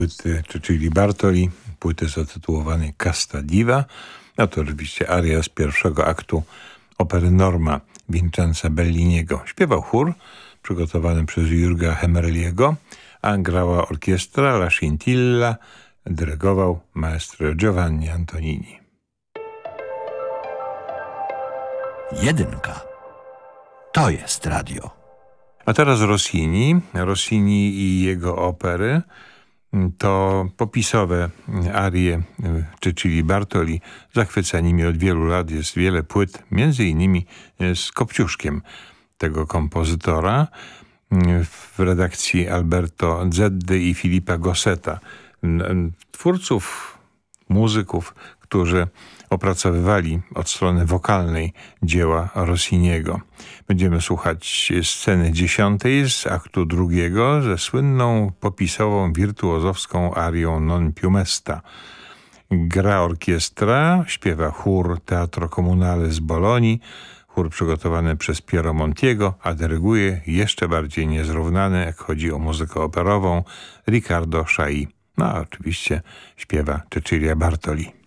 Płyty Cecilia Bartoli, płyty zatytułowanej Casta Diva. No to oczywiście aria z pierwszego aktu opery Norma Vincenza Belliniego. Śpiewał chór przygotowany przez Jurga Hemerliego, a grała orkiestra La Scintilla, dyrygował maestro Giovanni Antonini. Jedynka. To jest radio. A teraz Rossini. Rossini i jego opery to popisowe arie Cecilii Bartoli. Zachwyca nimi od wielu lat. Jest wiele płyt, między innymi z Kopciuszkiem tego kompozytora w redakcji Alberto Zeddy i Filipa Gosseta. Twórców, muzyków, którzy opracowywali od strony wokalnej dzieła Rossiniego. Będziemy słuchać sceny 10 z aktu 2 ze słynną popisową wirtuozowską arią Non più mesta. Gra orkiestra, śpiewa chór Teatro Comunale z Bolonii, chór przygotowany przez Piero Montiego, a dyryguje jeszcze bardziej niezrównany, jak chodzi o muzykę operową, Riccardo Chailly. No a oczywiście śpiewa Cecilia Bartoli.